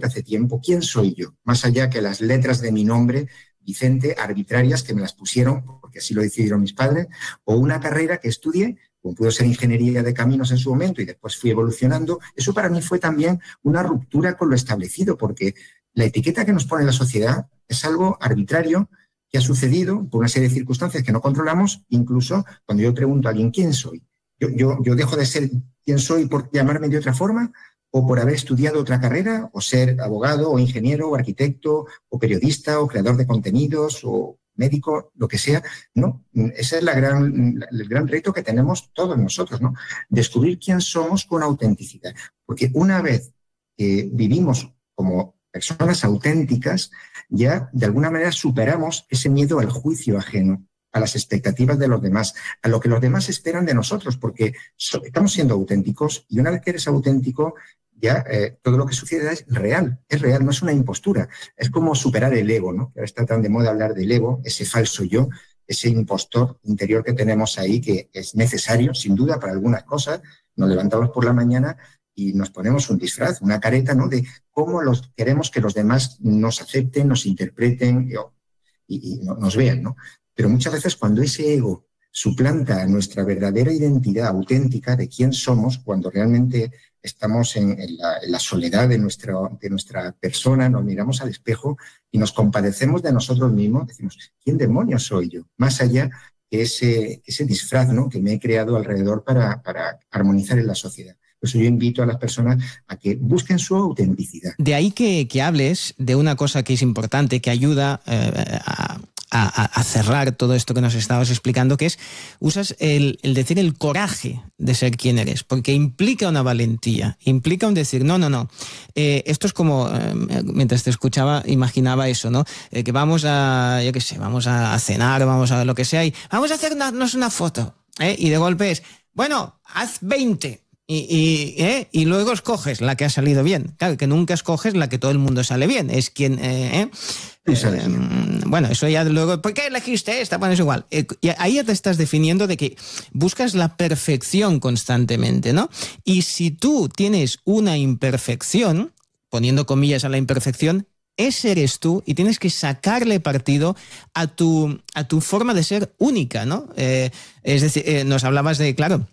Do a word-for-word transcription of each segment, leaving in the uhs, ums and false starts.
pregunta hace tiempo, ¿quién soy yo? Más allá que las letras de mi nombre, Vicente, arbitrarias, que me las pusieron, porque así lo decidieron mis padres, o una carrera que estudié, como pudo ser ingeniería de caminos en su momento y después fui evolucionando. Eso para mí fue también una ruptura con lo establecido, porque la etiqueta que nos pone la sociedad es algo arbitrario que ha sucedido por una serie de circunstancias que no controlamos. Incluso cuando yo pregunto a alguien quién soy, yo, yo, yo dejo de ser quien soy por llamarme de otra forma, o por haber estudiado otra carrera, o ser abogado, o ingeniero, o arquitecto, o periodista, o creador de contenidos, o médico, lo que sea. No, ese es la gran, el gran reto que tenemos todos nosotros, ¿no? Descubrir quién somos con autenticidad. Porque una vez que vivimos como personas auténticas, ya de alguna manera superamos ese miedo al juicio ajeno, a las expectativas de los demás, a lo que los demás esperan de nosotros, porque so, estamos siendo auténticos, y una vez que eres auténtico, ya eh, todo lo que sucede es real, es real, no es una impostura. Es como superar el ego, ¿no? Que ahora está tan de moda hablar del ego, ese falso yo, ese impostor interior que tenemos ahí, que es necesario, sin duda, para algunas cosas. Nos levantamos por la mañana y nos ponemos un disfraz, una careta, ¿no? De cómo los, queremos que los demás nos acepten, nos interpreten y, y, y nos vean, ¿no? Pero muchas veces cuando ese ego suplanta nuestra verdadera identidad auténtica de quién somos, cuando realmente estamos en, en, la, en la soledad de nuestra, de nuestra persona, nos miramos al espejo y nos compadecemos de nosotros mismos, decimos, ¿quién demonios soy yo? Más allá que ese, ese disfraz, ¿no? Que me he creado alrededor para, para armonizar en la sociedad. Por eso yo invito a las personas a que busquen su autenticidad. De ahí que, que hables de una cosa que es importante, que ayuda eh, a... A, a cerrar todo esto que nos estabas explicando, que es, usas el, el decir el coraje de ser quien eres, porque implica una valentía, implica un decir, no, no, no, eh, esto es como, eh, mientras te escuchaba, imaginaba eso, ¿no? Eh, que vamos a, yo qué sé, vamos a cenar, vamos a lo que sea, y vamos a hacernos una foto, ¿eh? Y de golpe es, bueno, haz veinte. Y, y, ¿eh? y luego escoges la que ha salido bien. Claro, que nunca escoges la que todo el mundo sale bien. Es quien... Eh, eh, eh, bueno, eso ya luego... ¿Por qué elegiste esta? Bueno, es igual. Eh, y ahí ya te estás definiendo de que buscas la perfección constantemente, ¿no? Y si tú tienes una imperfección, poniendo comillas a la imperfección, ese eres tú y tienes que sacarle partido a tu, a tu forma de ser única, ¿no? Eh, es decir, eh, nos hablabas de, claro...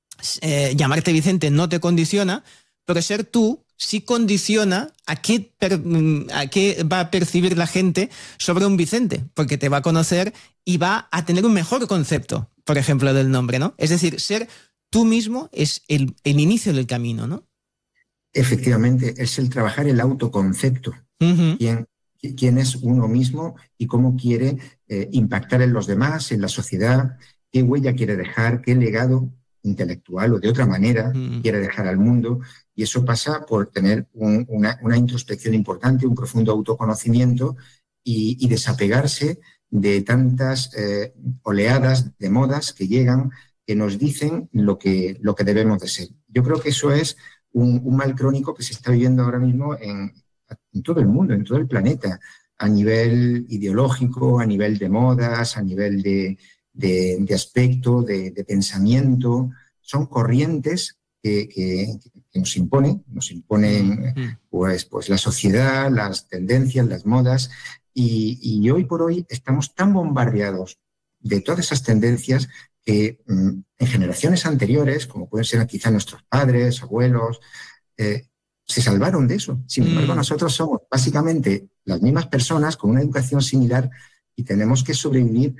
Eh, llamarte Vicente no te condiciona, pero ser tú sí condiciona a qué, per, a qué va a percibir la gente sobre un Vicente, porque te va a conocer y va a tener un mejor concepto, por ejemplo, del nombre, ¿no? Es decir, ser tú mismo es el, el inicio del camino, ¿no? Efectivamente, es el trabajar el autoconcepto. Uh-huh. ¿Quién, quién es uno mismo y cómo quiere eh, impactar en los demás, en la sociedad, qué huella quiere dejar, qué legado intelectual o de otra manera mm. quiere dejar al mundo, y eso pasa por tener un, una, una introspección importante, un profundo autoconocimiento y, y desapegarse de tantas eh, oleadas de modas que llegan, que nos dicen lo que, lo que debemos de ser. Yo creo que eso es un, un mal crónico que se está viviendo ahora mismo en, en todo el mundo, en todo el planeta, a nivel ideológico, a nivel de modas, a nivel de De, de aspecto, de, de pensamiento. Son corrientes que, que, que nos imponen, nos imponen pues, pues la sociedad, las tendencias, las modas, y, y hoy por hoy estamos tan bombardeados de todas esas tendencias que en generaciones anteriores, como pueden ser quizá nuestros padres, abuelos, eh, se salvaron de eso. Sin embargo, nosotros somos básicamente las mismas personas con una educación similar y tenemos que sobrevivir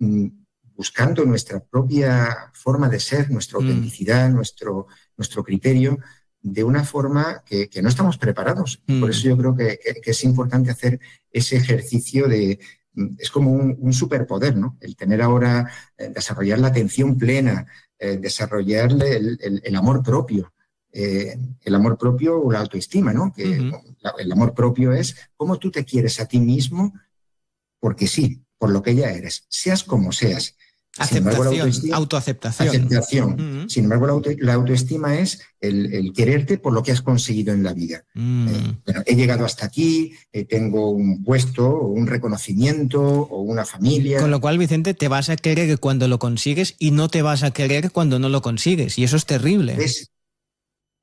buscando nuestra propia forma de ser, nuestra autenticidad, mm. nuestro, nuestro criterio, de una forma que, que no estamos preparados. Mm. Por eso yo creo que, que, que es importante hacer ese ejercicio de... Es como un, un superpoder, ¿no? El tener ahora, eh, desarrollar la atención plena, eh, desarrollar el, el, el amor propio. Eh, el amor propio o la autoestima, ¿no? Que mm-hmm. la, el amor propio es cómo tú te quieres a ti mismo, porque sí, por lo que ya eres, seas como seas. Aceptación, embargo, autoaceptación. Aceptación. Uh-huh. Sin embargo, la, auto, la autoestima es el, el quererte por lo que has conseguido en la vida. Uh-huh. Eh, bueno, he llegado hasta aquí, eh, tengo un puesto, o un reconocimiento, o una familia. Con lo cual, Vicente, te vas a querer cuando lo consigues y no te vas a querer cuando no lo consigues. Y eso es terrible. Es,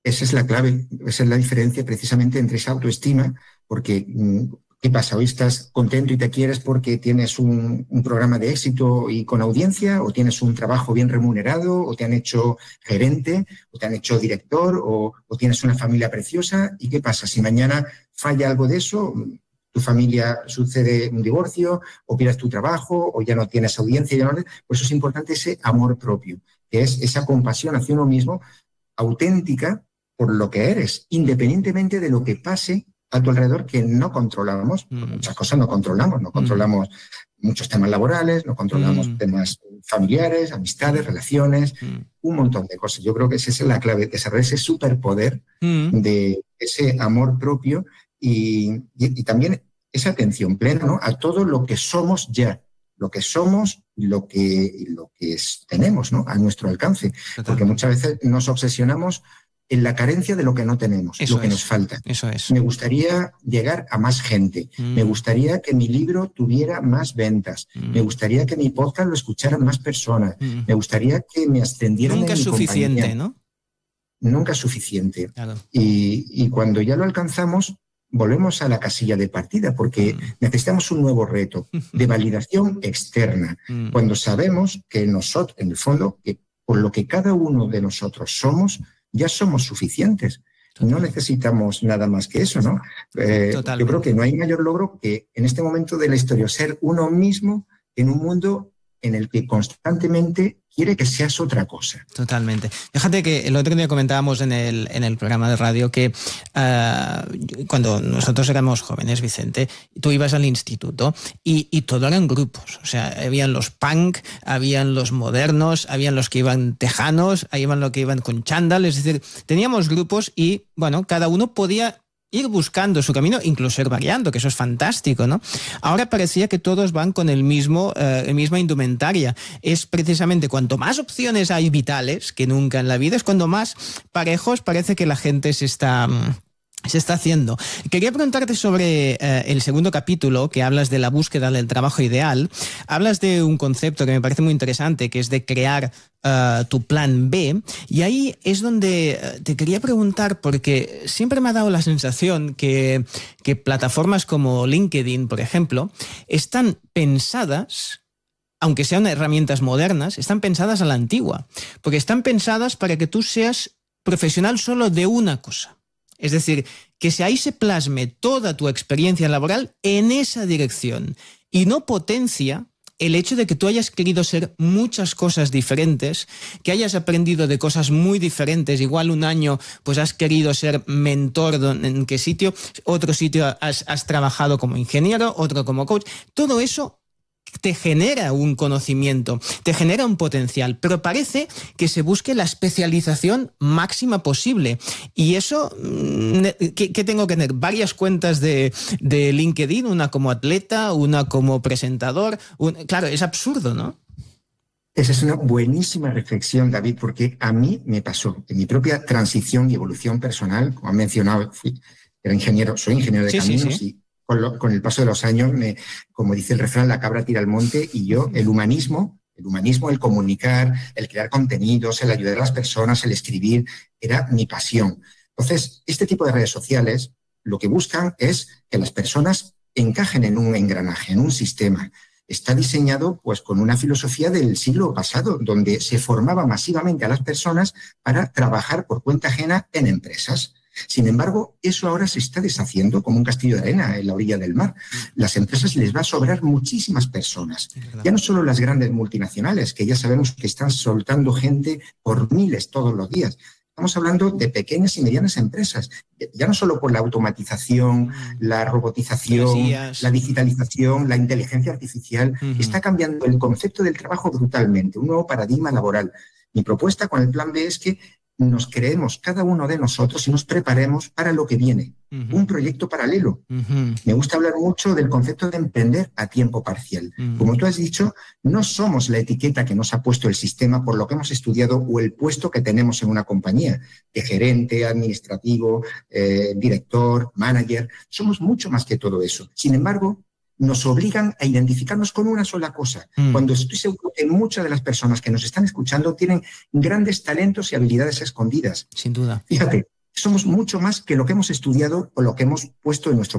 Esa es la clave, esa es la diferencia precisamente entre esa autoestima, porque ¿qué pasa? Hoy estás contento y te quieres porque tienes un, un programa de éxito y con audiencia, o tienes un trabajo bien remunerado, o te han hecho gerente, o te han hecho director, o, o tienes una familia preciosa. ¿Y qué pasa? Si mañana falla algo de eso, tu familia sucede un divorcio, o pierdes tu trabajo, o ya no tienes audiencia, ya no, pues eso es importante, ese amor propio, que es esa compasión hacia uno mismo, auténtica por lo que eres, independientemente de lo que pase a tu alrededor, que no controlamos. Mm. Muchas cosas no controlamos, no controlamos mm. muchos temas laborales, no controlamos mm. temas familiares, amistades, relaciones, mm. un montón de cosas. Yo creo que esa es la clave, desarrollar ese superpoder mm. de ese amor propio y, y, y también esa atención plena, ¿no?, a todo lo que somos ya, lo que somos, lo que, lo que es, tenemos, ¿no?, a nuestro alcance. Totalmente. Porque muchas veces nos obsesionamos en la carencia de lo que no tenemos, eso lo que es, nos falta. Eso es. Me gustaría llegar a más gente. Mm. Me gustaría que mi libro tuviera más ventas. Mm. Me gustaría que mi podcast lo escucharan más personas. Mm. Me gustaría que me ascendieran Nunca en es mi suficiente, compañía. ¿no? Nunca es suficiente. Claro. Y, y cuando ya lo alcanzamos, volvemos a la casilla de partida, porque mm. necesitamos un nuevo reto de validación externa. Mm. Cuando sabemos que nosotros, en el fondo, que por lo que cada uno de nosotros somos, ya somos suficientes. No necesitamos nada más que eso, ¿no? Eh, yo creo que no hay mayor logro que en este momento de la historia ser uno mismo en un mundo en el que constantemente quiere que seas otra cosa. Totalmente. Fíjate que el otro día comentábamos en el, en el programa de radio que uh, cuando nosotros éramos jóvenes, Vicente, tú ibas al instituto y, y todo eran grupos. O sea, habían los punk, habían los modernos, habían los que iban tejanos, habían los que iban con chándal. Es decir, teníamos grupos y, bueno, cada uno podía ir buscando su camino, incluso ir variando, que eso es fantástico, ¿no? Ahora parecía que todos van con el mismo, eh, la misma indumentaria. Es precisamente cuanto más opciones hay vitales que nunca en la vida, es cuando más parejos parece que la gente se está... se está haciendo. Quería preguntarte sobre eh, el segundo capítulo, que hablas de la búsqueda del trabajo ideal. Hablas de un concepto que me parece muy interesante, que es de crear uh, tu plan B. Y ahí es donde te quería preguntar, porque siempre me ha dado la sensación que, que plataformas como LinkedIn, por ejemplo, están pensadas, aunque sean herramientas modernas, están pensadas a la antigua, porque están pensadas para que tú seas profesional solo de una cosa. Es decir, que si ahí se plasme toda tu experiencia laboral en esa dirección y no potencia el hecho de que tú hayas querido ser muchas cosas diferentes, que hayas aprendido de cosas muy diferentes. Igual un año pues has querido ser mentor en qué sitio, otro sitio has, has trabajado como ingeniero, otro como coach. Todo eso te genera un conocimiento, te genera un potencial, pero parece que se busque la especialización máxima posible. Y eso, ¿qué, qué tengo que tener? Varias cuentas de, de LinkedIn, una como atleta, una como presentador. Un, claro, es absurdo, ¿no? Esa es una buenísima reflexión, David, porque a mí me pasó en mi propia transición y evolución personal. Como han mencionado, fui, era ingeniero, soy ingeniero de sí, caminos sí, sí. y Con, lo, con el paso de los años, me, como dice el refrán, la cabra tira al monte, y yo, el humanismo, el humanismo, el comunicar, el crear contenidos, el ayudar a las personas, el escribir, era mi pasión. Entonces, este tipo de redes sociales lo que buscan es que las personas encajen en un engranaje, en un sistema. Está diseñado pues con una filosofía del siglo pasado, donde se formaba masivamente a las personas para trabajar por cuenta ajena en empresas. Sin embargo, eso ahora se está deshaciendo como un castillo de arena en la orilla del mar. Las empresas les va a sobrar muchísimas personas. Ya no solo las grandes multinacionales, que ya sabemos que están soltando gente por miles todos los días. Estamos hablando de pequeñas y medianas empresas. Ya no solo por la automatización, la robotización, la digitalización, la inteligencia artificial. Uh-huh. Está cambiando el concepto del trabajo brutalmente, un nuevo paradigma laboral. Mi propuesta con el plan B es que nos creemos cada uno de nosotros y nos preparemos para lo que viene, uh-huh. un proyecto paralelo. Uh-huh. Me gusta hablar mucho del concepto de emprender a tiempo parcial. Uh-huh. Como tú has dicho, no somos la etiqueta que nos ha puesto el sistema por lo que hemos estudiado o el puesto que tenemos en una compañía, de gerente, administrativo, eh, director, manager. Somos mucho más que todo eso. Sin embargo, nos obligan a identificarnos con una sola cosa, mm. cuando estoy seguro que muchas de las personas que nos están escuchando tienen grandes talentos y habilidades escondidas. Sin duda. Fíjate, somos mucho más que lo que hemos estudiado o lo que hemos puesto en nuestro